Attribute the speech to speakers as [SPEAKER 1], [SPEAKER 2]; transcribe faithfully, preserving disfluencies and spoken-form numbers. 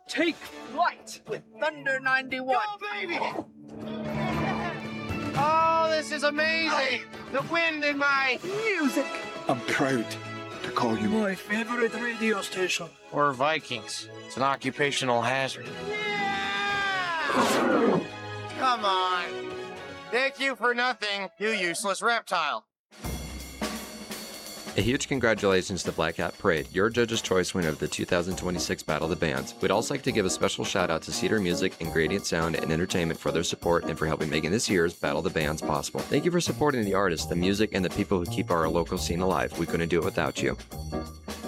[SPEAKER 1] Take flight with Thunder ninety-one.
[SPEAKER 2] Go, baby! Oh, this is amazing! The wind in my
[SPEAKER 1] Music.
[SPEAKER 3] I'm proud to call you
[SPEAKER 1] My favorite radio station.
[SPEAKER 2] We're Vikings. It's an occupational hazard. Come on. Thank you for nothing, you useless reptile.
[SPEAKER 4] A huge congratulations to Black Hat Parade, your Judge's Choice winner of the two thousand twenty-six Battle of the Bands. We'd also like to give a special shout out to Cedar Music and Gradient Sound and Entertainment for their support and for helping making this year's Battle of the Bands possible. Thank you for supporting the artists, the music, and the people who keep our local scene alive. We couldn't do it without you.